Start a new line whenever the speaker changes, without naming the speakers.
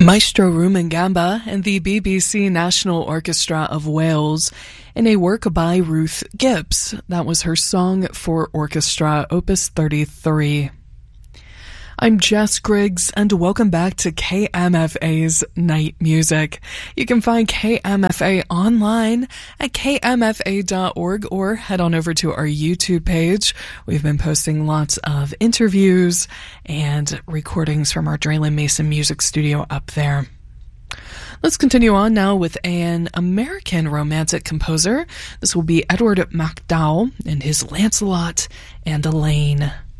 Maestro Rumangamba and the BBC National Orchestra of Wales in a work by Ruth Gibbs. That was her Song for Orchestra, Opus 33. I'm Jess Griggs, and welcome back to KMFA's Night Music. You can find KMFA online at kmfa.org or head on over to our YouTube page. We've been posting lots of interviews and recordings from our Draylen Mason Music Studio up there. Let's continue on now with an American romantic composer. This will be Edward MacDowell and his Lancelot and Elaine.